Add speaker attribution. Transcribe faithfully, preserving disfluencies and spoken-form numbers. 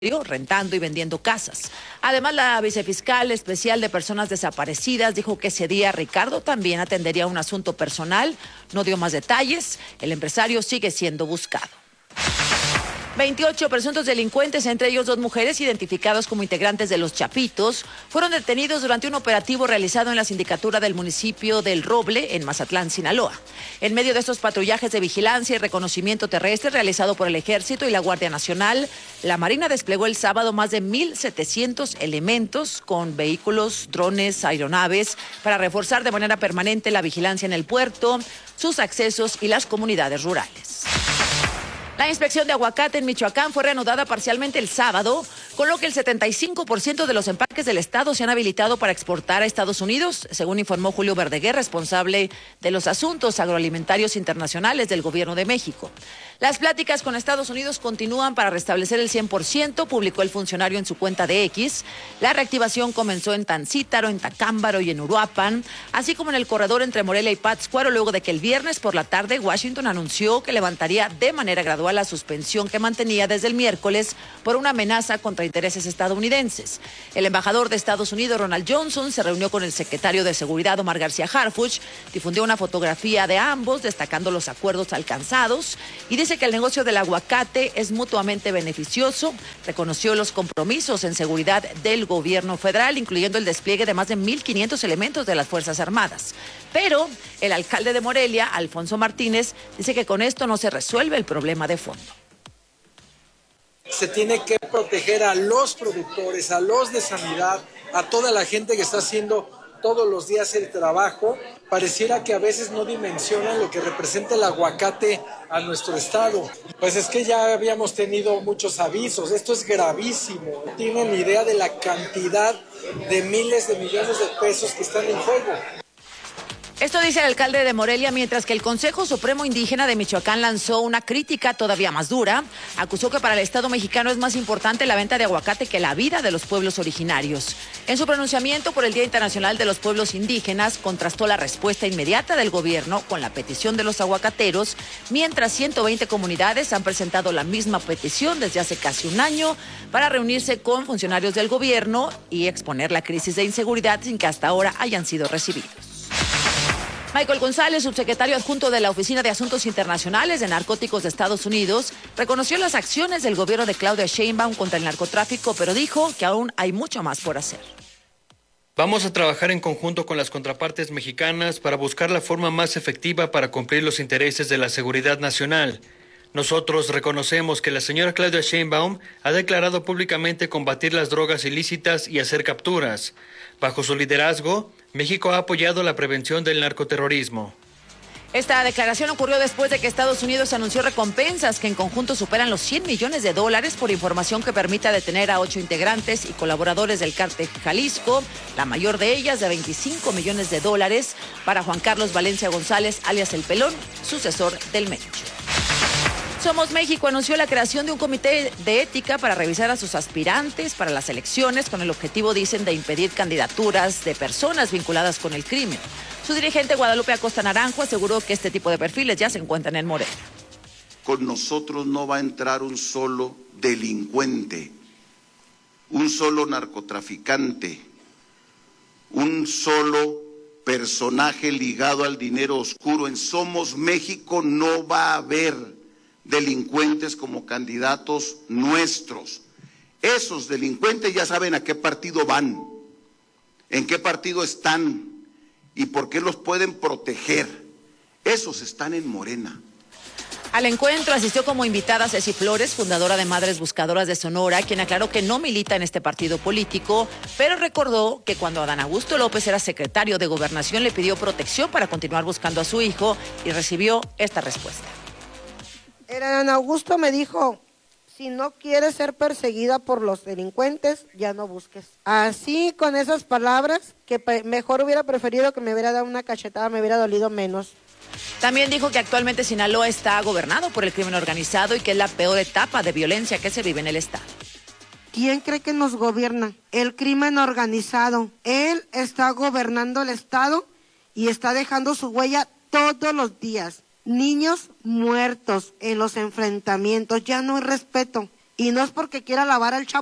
Speaker 1: rentando y vendiendo casas. Además, la vicefiscal especial de personas desaparecidas dijo que ese día Ricardo también atendería un asunto personal. No dio más detalles. El empresario sigue siendo buscado. veintiocho presuntos delincuentes, entre ellos dos mujeres identificados como integrantes de los Chapitos, fueron detenidos durante un operativo realizado en la sindicatura del municipio del Roble, en Mazatlán, Sinaloa. En medio de estos patrullajes de vigilancia y reconocimiento terrestre realizado por el Ejército y la Guardia Nacional, la Marina desplegó el sábado más de mil setecientos elementos con vehículos, drones, aeronaves, para reforzar de manera permanente la vigilancia en el puerto, sus accesos y las comunidades rurales. La inspección de aguacate en Michoacán fue reanudada parcialmente el sábado, con lo que el setenta y cinco por ciento de los empaques del estado se han habilitado para exportar a Estados Unidos, según informó Julio Verdeguer, responsable de los asuntos agroalimentarios internacionales del Gobierno de México. Las pláticas con Estados Unidos continúan para restablecer el cien por ciento, publicó el funcionario en su cuenta de X. La reactivación comenzó en Tancítaro, en Tacámbaro y en Uruapan, así como en el corredor entre Morelia y Pátzcuaro, luego de que el viernes por la tarde Washington anunció que levantaría de manera gradual la suspensión que mantenía desde el miércoles por una amenaza contra intereses estadounidenses. El embajador de Estados Unidos, Ronald Johnson, se reunió con el secretario de Seguridad, Omar García Harfuch, difundió una fotografía de ambos, destacando los acuerdos alcanzados, y dice que el negocio del aguacate es mutuamente beneficioso. Reconoció los compromisos en seguridad del gobierno federal, incluyendo el despliegue de más de mil quinientos elementos de las Fuerzas Armadas. Pero el alcalde de Morelia, Alfonso Martínez, dice que con esto no se resuelve el problema de fondo.
Speaker 2: Se tiene que proteger a los productores, a los de sanidad, a toda la gente que está haciendo todos los días el trabajo. Pareciera que a veces no dimensionan lo que representa el aguacate a nuestro estado. Pues es que ya habíamos tenido muchos avisos, esto es gravísimo. No tienen idea de la cantidad de miles de millones de pesos que están en juego.
Speaker 1: Esto dice el alcalde de Morelia, mientras que el Consejo Supremo Indígena de Michoacán lanzó una crítica todavía más dura. Acusó que para el Estado mexicano es más importante la venta de aguacate que la vida de los pueblos originarios. En su pronunciamiento por el Día Internacional de los Pueblos Indígenas, contrastó la respuesta inmediata del gobierno con la petición de los aguacateros, mientras ciento veinte comunidades han presentado la misma petición desde hace casi un año para reunirse con funcionarios del gobierno y exponer la crisis de inseguridad sin que hasta ahora hayan sido recibidos. Michael González, subsecretario adjunto de la Oficina de Asuntos Internacionales de Narcóticos de Estados Unidos, reconoció las acciones del gobierno de Claudia Sheinbaum contra el narcotráfico, pero dijo que aún hay mucho más por hacer.
Speaker 3: Vamos a trabajar en conjunto con las contrapartes mexicanas para buscar la forma más efectiva para cumplir los intereses de la seguridad nacional. Nosotros reconocemos que la señora Claudia Sheinbaum ha declarado públicamente combatir las drogas ilícitas y hacer capturas. Bajo su liderazgo, México ha apoyado la prevención del narcoterrorismo.
Speaker 1: Esta declaración ocurrió después de que Estados Unidos anunció recompensas que en conjunto superan los cien millones de dólares por información que permita detener a ocho integrantes y colaboradores del Cártel Jalisco, la mayor de ellas de veinticinco millones de dólares para Juan Carlos Valencia González, alias El Pelón, sucesor del Mencho. Somos México anunció la creación de un comité de ética para revisar a sus aspirantes para las elecciones con el objetivo, dicen, de impedir candidaturas de personas vinculadas con el crimen. Su dirigente Guadalupe Acosta Naranjo aseguró que este tipo de perfiles ya se encuentran en Morelia.
Speaker 4: Con nosotros no va a entrar un solo delincuente, un solo narcotraficante, un solo personaje ligado al dinero oscuro. En Somos México no va a haber delincuentes como candidatos nuestros. Esos delincuentes ya saben a qué partido van, en qué partido están y por qué los pueden proteger. Esos están en Morena.
Speaker 1: Al encuentro asistió como invitada Ceci Flores, fundadora de Madres Buscadoras de Sonora, quien aclaró que no milita en este partido político, pero recordó que cuando Adán Augusto López era secretario de Gobernación le pidió protección para continuar buscando a su hijo y recibió esta respuesta.
Speaker 5: El Adán Augusto me dijo, si no quieres ser perseguida por los delincuentes, ya no busques. Así, con esas palabras, que mejor hubiera preferido que me hubiera dado una cachetada, me hubiera dolido menos.
Speaker 1: También dijo que actualmente Sinaloa está gobernado por el crimen organizado y que es la peor etapa de violencia que se vive en el estado.
Speaker 5: ¿Quién cree que nos gobierna? El crimen organizado. Él está gobernando el estado y está dejando su huella todos los días. Niños muertos en los enfrentamientos, ya no hay respeto. Y no es porque quiera lavar al Chapo.